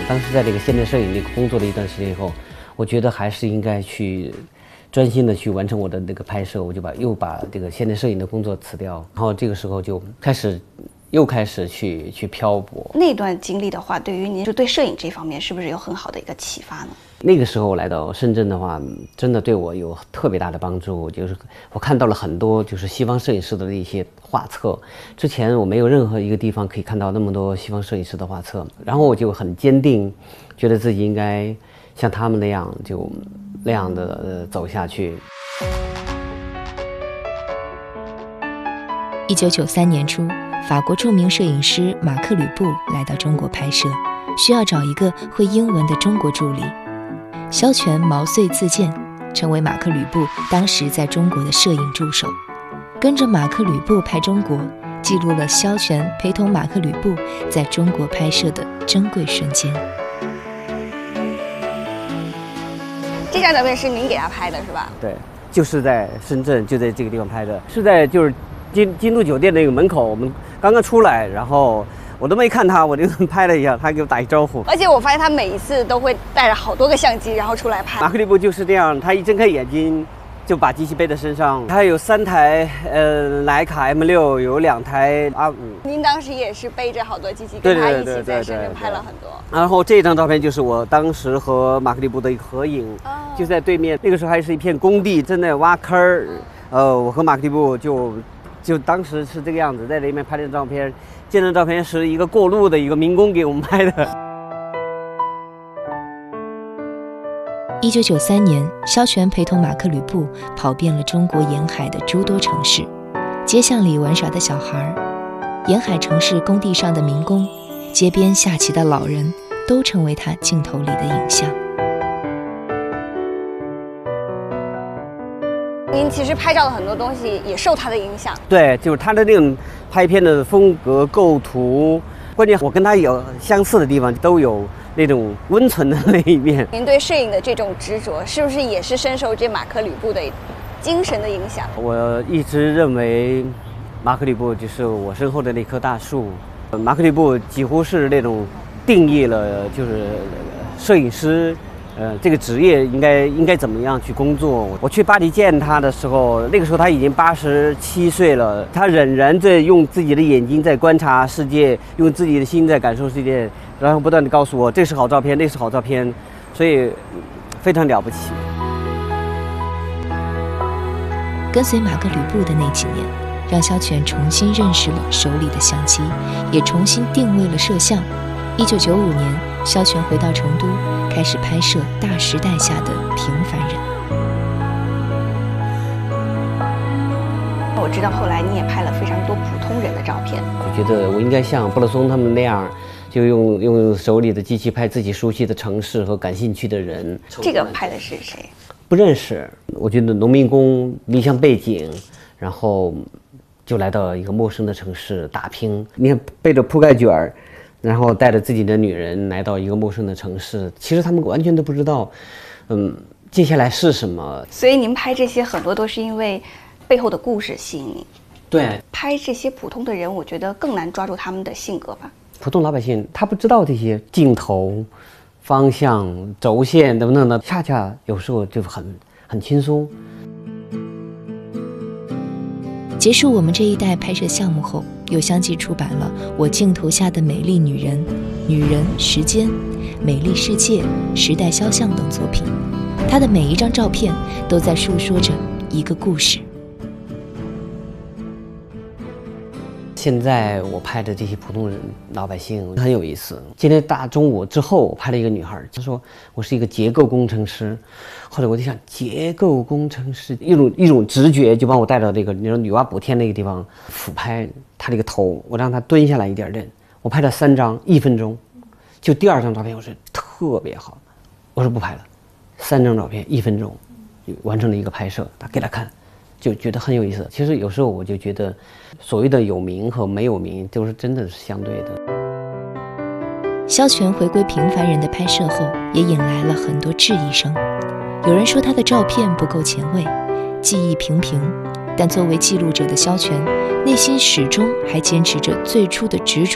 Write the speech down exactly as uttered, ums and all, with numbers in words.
当时在这个现代摄影那个工作了一段时间以后，我觉得还是应该去专心的去完成我的那个拍摄，我就把又把这个现代摄影的工作辞掉，然后这个时候就开始又开始去去漂泊。 那段经历的话，对于您就对摄影这方面是不是有很好的一个启发呢？ 那个时候我来到深圳的话，真的对我有特别大的帮助。就是我看到了很多就是西方摄影师的一些画册，之前我没有任何一个地方可以看到那么多西方摄影师的画册，然后我就很坚定，觉得自己应该像他们那样，就那样的呃走下去。 一九九三年初，法国著名摄影师马克·吕布来到中国拍摄，需要找一个会英文的中国助理。萧全毛遂自荐，成为马克·吕布当时在中国的摄影助手。跟着马克·吕布拍中国，记录了萧全陪同马克·吕布在中国拍摄的珍贵瞬间。 这张照片是您给他拍的是吧？ 对，就是在深圳，就在这个地方拍的，是在就是金金都酒店那个门口，我们刚刚出来，然后我都没看他，我就拍了一下，他给我打一招呼。 而且我发现他每一次都会带着好多个相机，然后出来拍。 马克·吕布就是这样，他一睁开眼睛就把机器背在身上。他有三台呃徕卡 M 六，有两台 R 五。 您当时也是背着好多机器，跟他一起在深圳拍了很多。 然后这张照片就是我当时和马克·吕布的一个合影，哦、就在对面。那个时候还是一片工地，正在挖坑儿。呃，我和马克·吕布就就当时是这个样子，在那边拍的照片。这张照片是一个过路的一个民工给我们拍的。 一九九三年，萧全陪同马克·吕布跑遍了中国沿海的诸多城市，街巷里玩耍的小孩，沿海城市工地上的民工，街边下棋的老人，都成为他镜头里的影像。 您其实拍照的很多东西也受他的影响。 对，就是他的那种拍片的风格、构图，关键我跟他有相似的地方，都有那种温存的那一面。 您对摄影的这种执着，是不是也是深受这马克·吕布的精神的影响？ 我一直认为，马克·吕布就是我身后的那棵大树。马克·吕布几乎是那种定义了，就是摄影师。呃，这个职业应该应该怎么样去工作？我去巴黎见他的时候，那个时候他已经八十七岁了，他仍然在用自己的眼睛在观察世界，用自己的心在感受世界，然后不断地告诉我这是好照片，那是好照片，所以非常了不起。 跟随马克·吕布的那几年，让萧全重新认识了手里的相机，也重新定位了摄像。一九九五年，萧全回到成都，开始拍摄大时代下的平凡人。 我知道后来你也拍了非常多普通人的照片， 就觉得我应该像布勒松他们那样，就用用手里的机器拍自己熟悉的城市和感兴趣的人。 这个拍的是谁？ 不认识。我觉得农民工离乡背井，然后就来到一个陌生的城市打拼。你看背着铺盖卷儿，然后带着自己的女人来到一个陌生的城市，其实他们完全都不知道，嗯，接下来是什么。 所以您拍这些很多都是因为背后的故事吸引你。 对， 拍这些普通的人，我觉得更难抓住他们的性格吧。 普通老百姓他不知道这些镜头、方向、轴线等等的，恰恰有时候就很很轻松。 结束我们这一代拍摄项目后，有相继出版了《我镜头下的美丽女人》《女人时间》《美丽世界》《时代肖像》等作品。她的每一张照片都在述说着一个故事。 现在我拍的这些普通人老百姓很有意思。今天大中午之后，我拍了一个女孩，她说我是一个结构工程师。后来我就想，结构工程师一种一种直觉就把我带到这个你说女娲补天那个地方俯拍她这个头，我让她蹲下来一点点。我拍了三张，一分钟。就第二张照片，我说特别好，我说不拍了。三张照片，一分钟，完成了一个拍摄，他给他看。就觉得很有意思。其实有时候我就觉得，所谓的有名和没有名，都是真的是相对的。 萧全回归平凡人的拍摄后，也引来了很多质疑声。有人说他的照片不够前卫，技艺平平，但作为记录者的萧全，内心始终还坚持着最初的执着